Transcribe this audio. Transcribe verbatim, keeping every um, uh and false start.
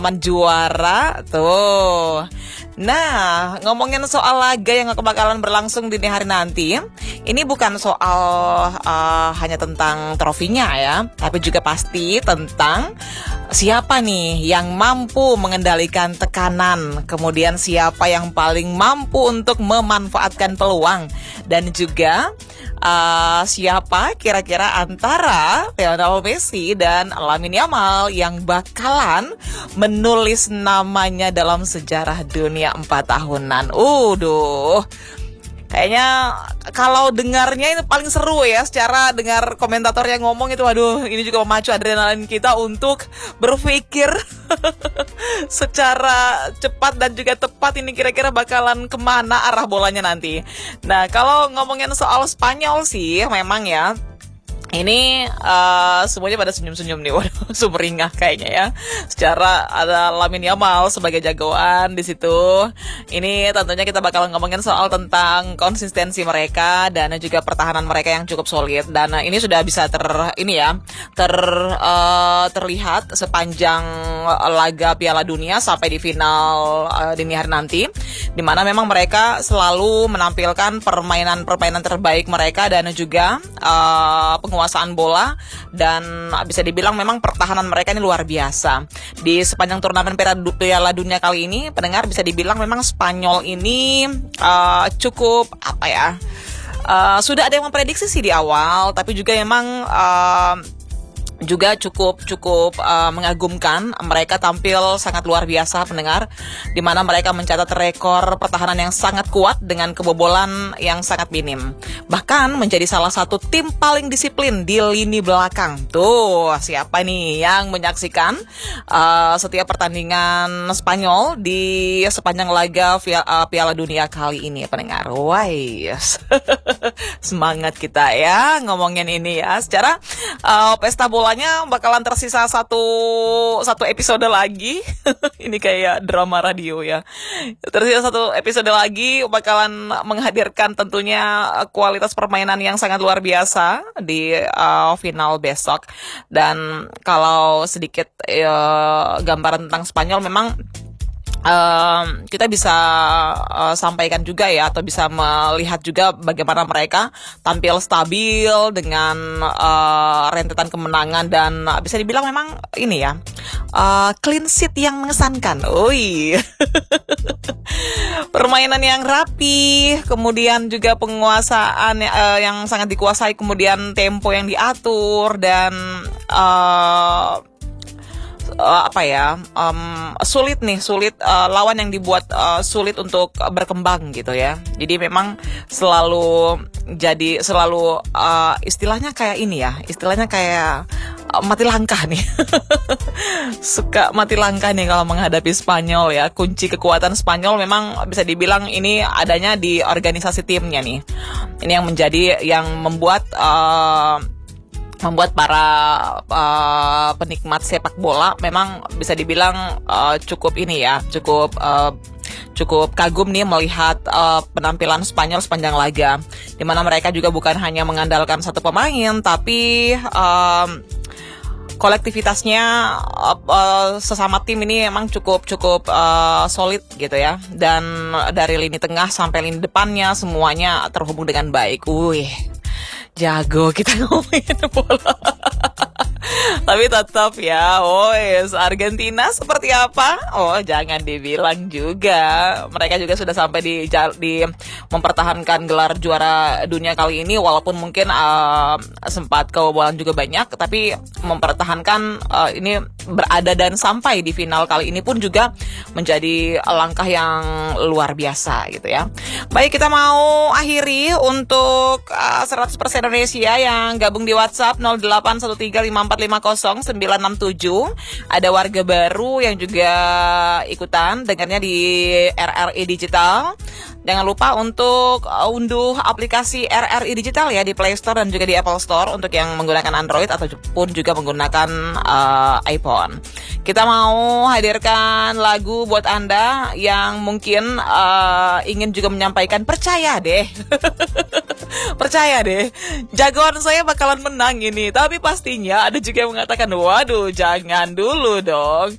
menjuara tuh. Nah, ngomongin soal laga yang bakalan berlangsung dini hari nanti, ini bukan soal uh, hanya tentang trofinya ya, tapi juga pasti tentang siapa nih yang mampu mengendalikan tekanan, kemudian siapa yang paling mampu untuk memanfaatkan peluang, dan juga uh, siapa kira-kira antara Lionel Messi dan Lamine Yamal yang bakalan menulis namanya dalam sejarah dunia empat tahunan. Uduh, kayaknya kalau dengarnya ini paling seru ya, secara dengar komentator yang ngomong itu, waduh, ini juga memacu adrenalin kita untuk berpikir secara cepat dan juga tepat ini kira-kira bakalan kemana arah bolanya nanti. Nah, kalau ngomongin soal Spanyol sih, memang ya, ini uh, semuanya pada senyum-senyum nih, waduh, sumringah kayaknya ya. Secara ada Lamine Yamal sebagai jagoan di situ. Ini tentunya kita bakal ngomongin soal tentang konsistensi mereka dan juga pertahanan mereka yang cukup solid. Dan uh, ini sudah bisa ter ini ya ter uh, terlihat sepanjang laga Piala Dunia sampai di final uh, dini hari nanti, di mana memang mereka selalu menampilkan permainan-permainan terbaik mereka dan juga uh, penguasaan bola, dan bisa dibilang memang pertahanan mereka ini luar biasa. Di sepanjang turnamen Piala Dunia kali ini, pendengar, bisa dibilang memang Spanyol ini uh, cukup apa ya, uh, sudah ada yang memprediksi sih di awal, tapi juga memang uh, juga cukup cukup uh, mengagumkan. Mereka tampil sangat luar biasa, pendengar, di mana mereka mencatat rekor pertahanan yang sangat kuat dengan kebobolan yang sangat minim. Bahkan menjadi salah satu tim paling disiplin di lini belakang. Tuh, siapa nih yang menyaksikan uh, setiap pertandingan Spanyol di sepanjang laga via, uh, Piala Dunia kali ini, pendengar? Wais. Semangat kita ya ngomongin ini ya. Secara uh, pesta bola bakalan tersisa satu satu episode lagi. Ini kayak drama radio ya. Tersisa satu episode lagi, bakalan menghadirkan tentunya kualitas permainan yang sangat luar biasa di uh, final besok. Dan kalau sedikit uh, gambaran tentang Spanyol, memang Uh, kita bisa uh, sampaikan juga ya, atau bisa melihat juga bagaimana mereka tampil stabil dengan uh, rentetan kemenangan, dan uh, bisa dibilang memang ini ya, uh, clean sheet yang mengesankan. Ui. Permainan yang rapi, kemudian juga penguasaan uh, yang sangat dikuasai, kemudian tempo yang diatur, dan uh, Uh, apa ya um, sulit nih sulit uh, lawan yang dibuat uh, sulit untuk berkembang gitu ya. Jadi memang selalu jadi selalu uh, istilahnya kayak ini ya, istilahnya kayak uh, mati langkah nih. Suka mati langkah nih kalau menghadapi Spanyol ya. Kunci kekuatan Spanyol memang bisa dibilang ini adanya di organisasi timnya nih. Ini yang menjadi yang membuat uh, membuat para uh, penikmat sepak bola memang bisa dibilang uh, cukup ini ya, cukup uh, cukup kagum nih melihat uh, penampilan Spanyol sepanjang laga, di mana mereka juga bukan hanya mengandalkan satu pemain, tapi um, kolektivitasnya uh, uh, sesama tim ini emang cukup cukup uh, solid gitu ya, dan dari lini tengah sampai lini depannya semuanya terhubung dengan baik. Wih, jago kita ngomongin bola. Tapi tetap ya, oh yes, Argentina seperti apa? Oh, jangan dibilang juga. Mereka juga sudah sampai di, di mempertahankan gelar juara dunia kali ini, walaupun mungkin uh, sempat kebobolan juga banyak, tapi mempertahankan uh, ini berada dan sampai di final kali ini pun juga menjadi langkah yang luar biasa gitu ya. Baik, kita mau akhiri untuk uh, seratus persen Indonesia yang gabung di WhatsApp nol delapan satu tiga lima empat lima nol sembilan enam tujuh. Ada warga baru yang juga ikutan dengarnya di R R I Digital. Jangan lupa untuk unduh aplikasi R R I Digital ya di Play Store dan juga di Apple Store untuk yang menggunakan Android ataupun juga menggunakan uh, iPhone. Kita mau hadirkan lagu buat Anda yang mungkin uh, ingin juga menyampaikan, percaya deh. Percaya deh, jagoan saya bakalan menang ini. Tapi pastinya ada juga yang mengatakan, waduh, jangan dulu dong.